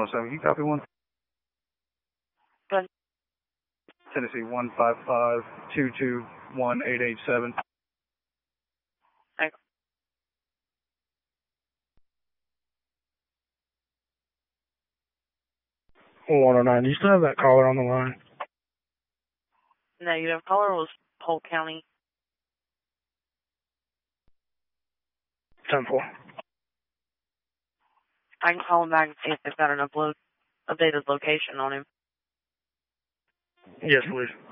107. Can you copy one? Good. Tennessee 155-221-887. Thanks. 109. Do you still have that caller on the line? Negative. Caller was Polk County. 10-4. I can call him back and see if they've got an updated location on him. Yes, please.